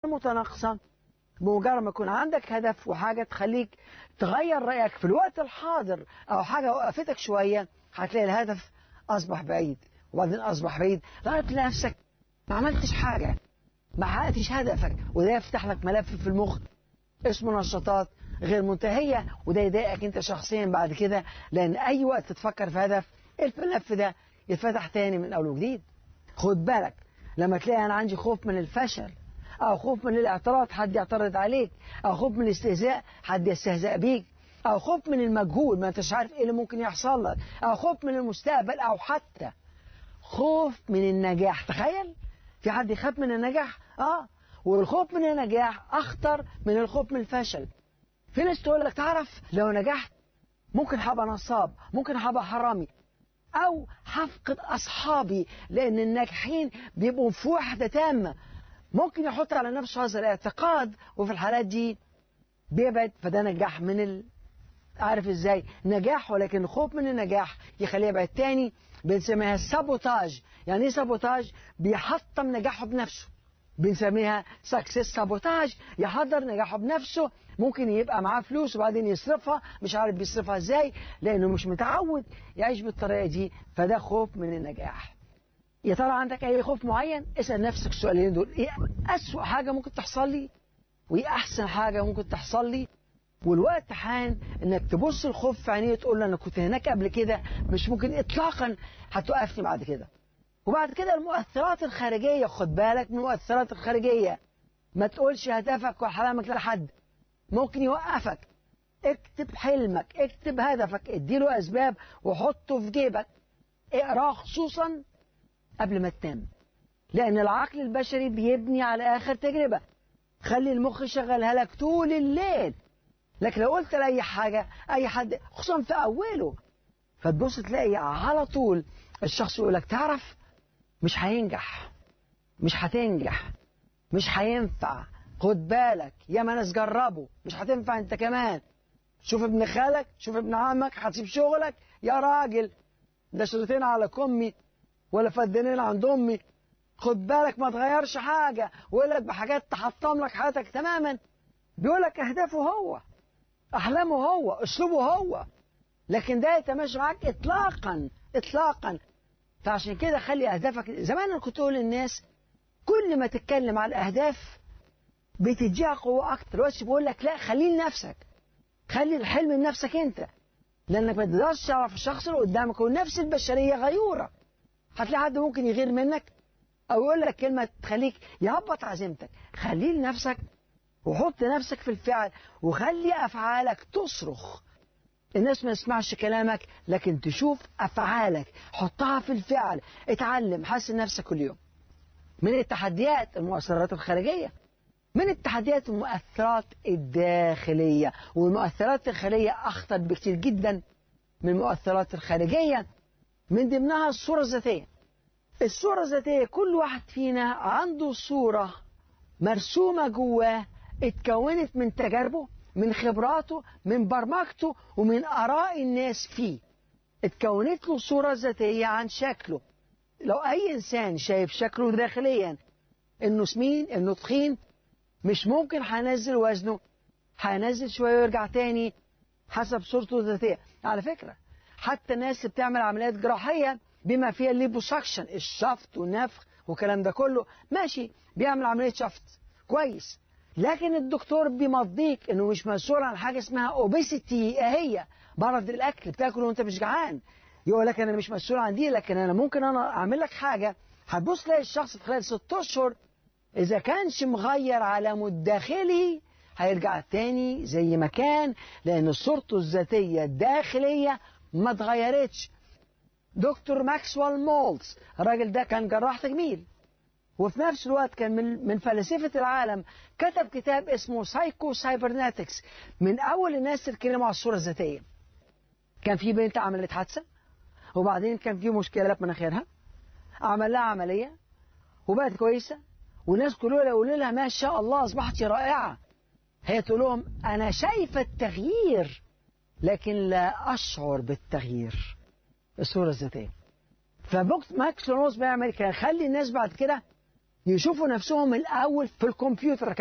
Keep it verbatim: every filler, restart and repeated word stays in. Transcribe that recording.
متناقصة. بمجرد ما يكون عندك هدف وحاجة تخليك تغير رأيك في الوقت الحاضر أو حاجة وقفتك شوية، هتلاقي الهدف أصبح بعيد، وبعدين أصبح بعيد لغاية تلاقي نفسك ما عملتش حاجة، ما حققتش هدفك. وده يفتح لك ملف في المخ اسمه نشاطات غير منتهية، وده يضايقك أنت شخصيا بعد كده، لأن أي وقت تفكر في هدف الملف ده يتفتح تاني من أول وجديد. خد بالك لما تلاقي أنا عندي خوف من الفشل، أو خوف من الاعتراض حد يعترض عليك، أو خوف من الاستهزاء حد يستهزأ بيك، أو خوف من المجهول ما أنتش عارف إيه اللي ممكن يحصل لك، أو خوف من المستقبل، أو حتى خوف من النجاح. تخيل في حد يخاف من النجاح؟ آه والخوف من النجاح أخطر من الخوف من الفشل. في ناس تقول لك تعرف لو نجحت ممكن هبقى نصاب، ممكن هبقى حرامي، أو هفقد أصحابي، لأن الناجحين بيبقوا في وحدة تامة. ممكن يحط على نفسه هذا الاعتقاد، وفي الحالات دي بيبعد. فده نجاح من ال... عارف ازاي نجاح، ولكن الخوف من النجاح يخليه يبعد تاني. بنسميها سابوتاج. يعني ايه سابوتاج؟ بيحطم نجاحه بنفسه. بنسميها سكسس سابوتاج، يحضر نجاحه بنفسه. ممكن يبقى معاه فلوس وبعدين يصرفها، مش عارف بيصرفها ازاي لانه مش متعود يعيش بالطريقه دي. فده خوف من النجاح. يا ترى عندك اي خوف معين؟ اسال نفسك السؤالين دول: ايه اسوأ حاجه ممكن تحصل لي؟ وايه احسن حاجه ممكن تحصل لي؟ والوقت حان انك تبص الخوف في عينيه وتقول له انا كنت هناك قبل كده، مش ممكن اطلاقا هتوقفني بعد كده. وبعد كده المؤثرات الخارجيه، خد بالك من المؤثرات الخارجيه. ما تقولش هدفك وحلمك لحد، ممكن يوقفك. اكتب حلمك، اكتب هدفك، اديله اسباب وحطه في جيبك. اقراه خصوصا قبل ما تنام، لأن العقل البشري بيبني على آخر تجربة. خلي المخ يشغلها لك طول الليل. لكن لو قلت لأي حاجة، أي حد خصوصا في أوله، فتبص تلاقي على طول الشخص يقول لك تعرف مش هينجح، مش هتنجح، مش هينفع. خد بالك يا ما ناس جربوا، مش هتنفع أنت كمان. شوف ابن خالك، شوف ابن عمك، هتسيب شغلك يا راجل، ده شريطين على كمي ولا فدانين عند امي. خد بالك ما تغيرش حاجه، ويقول لك بحاجات تحطم لك حياتك تماما. بيقول لك اهدافه هو، احلامه هو، اسلوبه هو، لكن ده يتماشى معاك اطلاقا اطلاقا. فعشان كده خلي اهدافك. زمان انا كنت اقول للناس كل ما تتكلم على الاهداف بتديها قوه اكتر. دلوقتي بقول لك لا، خليه لنفسك، خلي الحلم لنفسك انت، لانك ما تقدرش تعرف الشخص اللي قدامك. والنفس البشريه غيوره، هتلاقي حد ممكن يغير منك او يقول لك كلمه تخليك يهبط عزيمتك. خليه لنفسك وحط نفسك في الفعل، وخلي افعالك تصرخ. الناس ما تسمعش كلامك لكن تشوف افعالك، حطها في الفعل. اتعلم، حسن نفسك كل يوم. من التحديات المؤثرات الخارجيه، من التحديات المؤثرات الداخليه. والمؤثرات الخارجيه اخطر بكتير جدا من المؤثرات الخارجيه. من ضمنها الصورة الذاتية. الصورة الذاتية كل واحد فينا عنده صورة مرسومة جواه، اتكونت من تجاربه، من خبراته، من برمجته، ومن آراء الناس فيه. اتكونت له صورة ذاتية عن شكله. لو أي إنسان شايف شكله داخليا إنه سمين، إنه تخين، مش ممكن هينزل وزنه، هينزل شوية ويرجع تاني حسب صورته الذاتية. على فكرة حتى الناس اللي بتعمل عمليات جراحية بما فيها الليبوساكشن، الشفط والنفخ والكلام ده كله، ماشي بيعمل عملية شفط كويس، لكن الدكتور بيمضيك انه مش مسؤول عن حاجة اسمها اوبيسيتي، هي مرض الاكل، بتاكل وانت مش جعان. يقول لك انا مش مسؤول عن دي، لكن انا ممكن انا اعمل لك حاجة. هتبص تلاقي الشخص في خلال ست اشهر اذا كانش مغير علامه الداخلي هيرجع تاني زي ما كان، لان صورته الذاتية الداخلية ما اتغيرتش. دكتور ماكسويل مولتز، الراجل ده كان جراح تجميل، وفي نفس الوقت كان من من فلاسفة العالم. كتب كتاب اسمه سايكو سايبرناتكس، من أول الناس اللي اتكلموا على الصورة الذاتية. كان في بنت عملت حادثة، وبعدين كان في مشكلة في مناخيرها، عمل لها عملية وبقت كويسة، والناس كلها يقولوا لها ما شاء الله أصبحت رائعة. هي تقول لهم أنا شايفة التغيير لكن لا أشعر بالتغيير. الصورة الذاتية. فماكس مولتز بيعمل كده، يخلي الناس بعد كده يشوفوا نفسهم الأول في الكمبيوتر